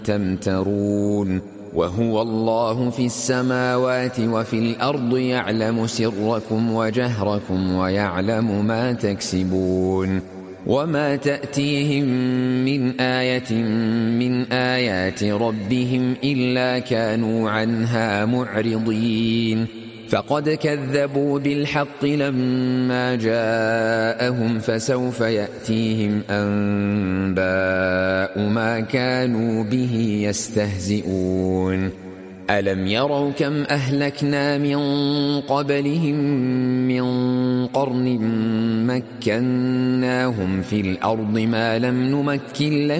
تمترون وهو الله في السماوات وفي الأرض يعلم سركم وجهركم ويعلم ما تكسبون وما تأتيهم من آية من آيات ربهم إلا كانوا عنها معرضين فقد كذبوا بالحق لما جاءهم فسوف يأتيهم أنباء ما كانوا به يستهزئون ألم يروا كم أهلكنا من قبلهم من قرن مكناهم في الأرض ما لم نمكن